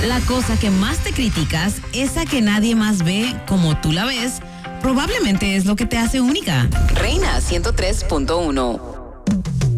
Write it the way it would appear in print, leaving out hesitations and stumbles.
La cosa que más te criticas, esa que nadie más ve como tú la ves, probablemente es lo que te hace única. Reina 103.1.